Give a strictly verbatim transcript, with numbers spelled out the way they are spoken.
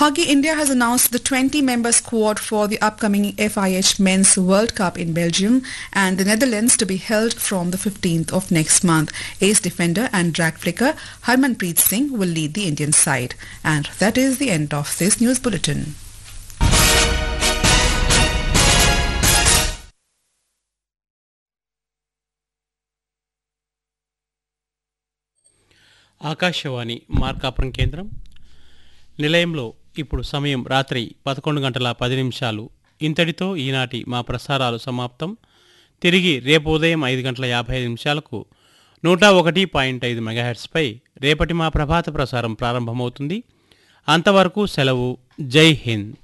Hockey India has announced the twenty-member squad for the upcoming F I H Men's World Cup in Belgium and the Netherlands to be held from the fifteenth of next month. Ace defender and drag flicker Harmanpreet Singh will lead the Indian side. And that is the end of this news bulletin. Akashvani Markapuram కేంద్రం నిలయంలో ఇప్పుడు సమయం రాత్రి పదకొండు గంటల పది నిమిషాలు. ఇంతటితో ఈనాటి మా ప్రసారాలు సమాప్తం. తిరిగి రేపు ఉదయం ఐదు గంటల యాభై ఐదు నిమిషాలకు నూట ఒకటి పాయింట్ ఐదు మెగాహెర్ట్స్పై రేపటి మా ప్రభాత ప్రసారం ప్రారంభమవుతుంది. అంతవరకు సెలవు. జై హింద్.